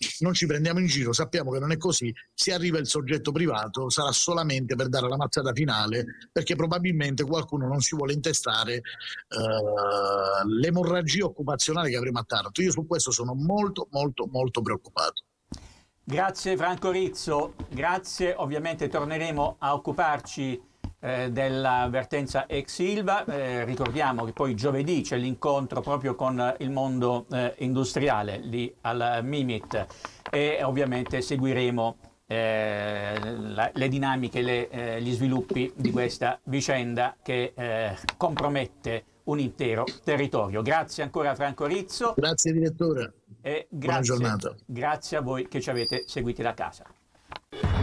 non ci prendiamo in giro, sappiamo che non è così. Se arriva il soggetto privato sarà solamente per dare la mazzata finale, perché probabilmente qualcuno non si vuole intestare l'emorragia occupazionale che avremo a Taranto. Io su questo sono molto molto molto preoccupato. Grazie Franco Rizzo, grazie, ovviamente torneremo a occuparci della vertenza ex Ilva. Ricordiamo che poi giovedì c'è l'incontro proprio con il mondo industriale lì al Mimit, e ovviamente seguiremo le dinamiche, gli sviluppi di questa vicenda che compromette un intero territorio. Grazie ancora Franco Rizzo. Grazie direttore. E Buona giornata. grazie a voi che ci avete seguiti da casa.